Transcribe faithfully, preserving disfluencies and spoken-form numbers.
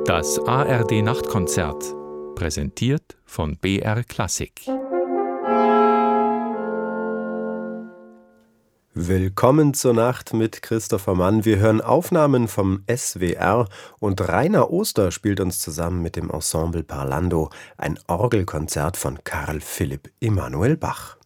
Das A R D-Nachtkonzert, präsentiert von B R Klassik. Willkommen zur Nacht mit Christopher Mann. Wir hören Aufnahmen vom S W R und Rainer Oster spielt uns zusammen mit dem Ensemble Parlando ein Orgelkonzert von Carl Philipp Emanuel Bach.